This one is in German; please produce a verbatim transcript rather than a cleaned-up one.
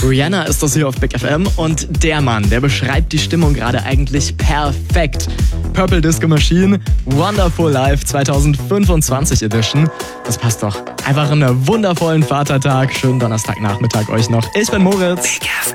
Rihanna ist das hier auf Big F M und der Mann, der beschreibt die Stimmung gerade eigentlich perfekt. Purple Disco Machine, Wonderful Life zwanzig fünfundzwanzig Edition. Das passt doch. Einfach einen wundervollen Vatertag. Schönen Donnerstagnachmittag euch noch. Ich bin Moritz.